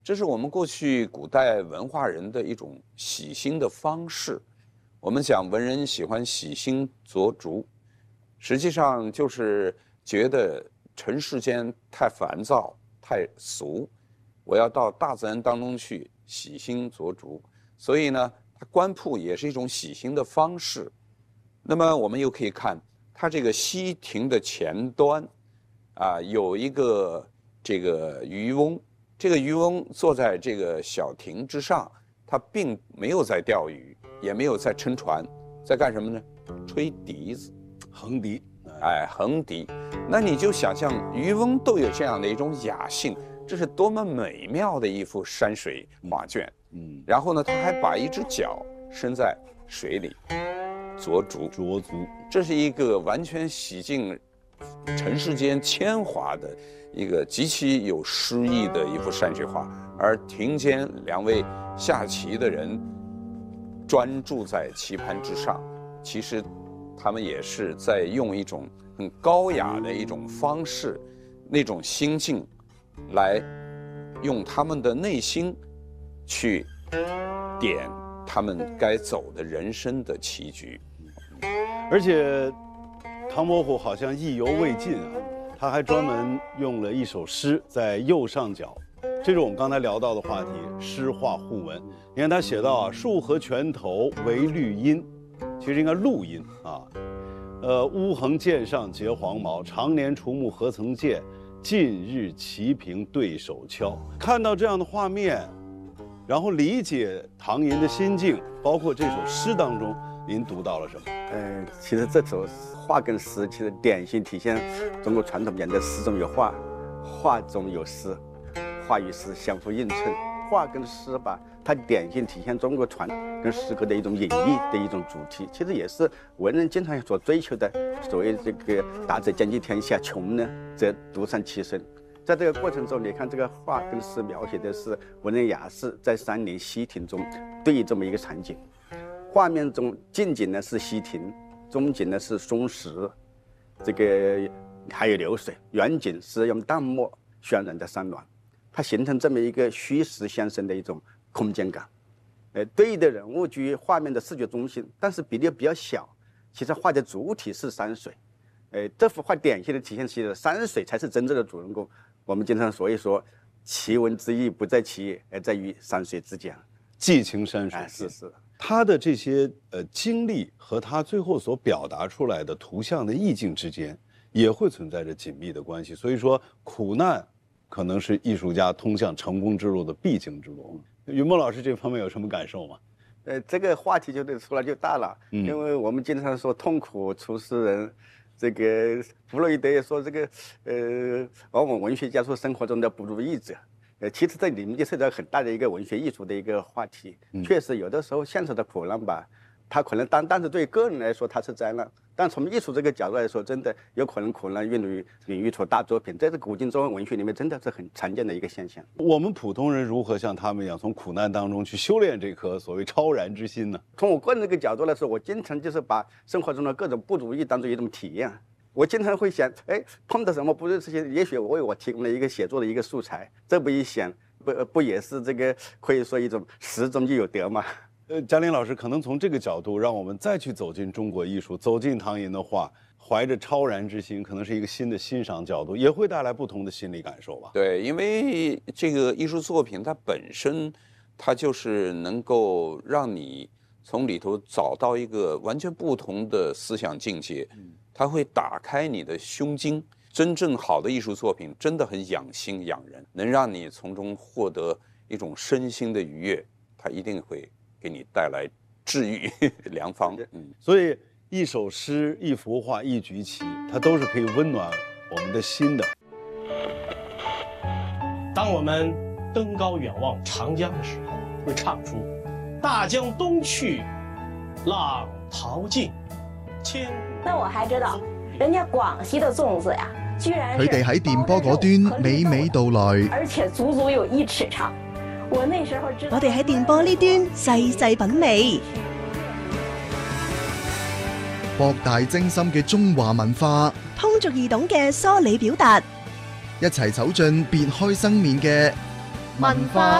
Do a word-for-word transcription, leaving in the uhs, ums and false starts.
这是我们过去古代文化人的一种喜新的方式。我们讲文人喜欢喜新濯俗，实际上就是觉得尘世间太烦躁、太俗，我要到大自然当中去喜新濯俗。所以呢，它观瀑也是一种喜新的方式。那么我们又可以看它这个溪亭的前端，啊，有一个这个渔翁。这个渔翁坐在这个小亭之上，他并没有在钓鱼，也没有在撑船，在干什么呢？吹笛子， 横笛， 哎，横笛。那你就想象渔翁都有这样的一种雅兴，这是多么美妙的一幅山水画卷。嗯，然后呢，他还把一只脚伸在水里，濯足， 濯足， 这是一个完全洗净尘世间铅华的。一个极其有诗意的一幅山水画，而亭间两位下棋的人专注在棋盘之上，其实他们也是在用一种很高雅的一种方式，那种心境，来用他们的内心去点他们该走的人生的棋局。 而且唐伯虎好像意犹未尽啊。他还专门用了一首诗在右上角，这是我们刚才聊到的话题，诗画互文。你看他写到啊，树河泉头为绿阴，其实应该露阴啊。呃，乌横剑上结黄毛，常年除木何曾见？近日棋屏对手敲。看到这样的画面，然后理解唐寅的心境，包括这首诗当中，您读到了什么？ 嗯，其实这首画跟诗其实典型体现中国传统讲的诗中有画，画中有诗，画与诗相互映衬。画跟诗吧，它典型体现中国传跟诗歌的一种隐喻的一种主题，其实也是文人经常所追求的所谓这个达则兼济天下，穷呢则独善其身。在这个过程中，你看这个画跟诗描写的是文人雅士在山林溪亭中对于这么一个场景。画面中近景呢是溪亭，中景呢是松石，这个还有流水，远景是用淡墨渲染的山峦，它形成这么一个虚实相生的一种空间感。呃，对应的人物居于画面的视觉中心，但是比例比较小。其实画的主体是山水，呃，这幅画典型的体现其实山水才是真正的主人公。我们经常所以说，奇文之意不在其意，而在于山水之间。 寄情山水， 哎，是是。 他的这些呃经历和他最后所表达出来的图像的意境之间，也会存在着紧密的关系。所以说，苦难可能是艺术家通向成功之路的必经之路。云梦老师这方面有什么感受吗？ 呃，这个话题就得说来就大了，嗯、因为我们经常说痛苦出诗人，这个弗洛伊德也说这个，呃，往往文学家说生活中的不如意者。呃，其实这里面就涉及到很大的一个文学艺术的一个话题。嗯、确实，有的时候现实的苦难吧，它可能当但是对个人来说它是灾难，但从艺术这个角度来说，真的有可能苦难孕育孕育出大作品。这是古今中外文学里面真的是很常见的一个现象。 我们普通人如何像他们一样，从苦难当中去修炼这颗所谓超然之心呢？ 从我个人这个角度来说，我经常就是把生活中的各种不如意当做一种体验。我经常会想，哎，碰到什么不如意的事情，也许我为我提供了一个写作的一个素材。这不一想，不不也是这个可以说一种失中就有得吗？ 呃，嘉玲老师可能从这个角度，让我们再去走进中国艺术，走进唐寅的画，怀着超然之心，可能是一个新的欣赏角度，也会带来不同的心理感受吧。 对，因为这个艺术作品它本身，它就是能够让你从里头找到一个完全不同的思想境界。嗯，它会打开你的胸襟。真正好的艺术作品真的很养心养人，能让你从中获得一种身心的愉悦，它一定会给你带来治愈良方。 嗯，所以一首诗、一幅画、一局棋，它都是可以温暖我们的心的。 当我们登高远望长江的时候，会唱出“大江东去，浪淘尽，千古”。 那我还知道，人家廣西的粽子呀，居然佢哋喺電波嗰端娓娓道來， 而且足足有一尺長。我那時候知道， 我哋喺電波呢端細細品味， 博大精深嘅中華文化， 通俗易懂嘅梳理表達， 一齊走進別開生面嘅文化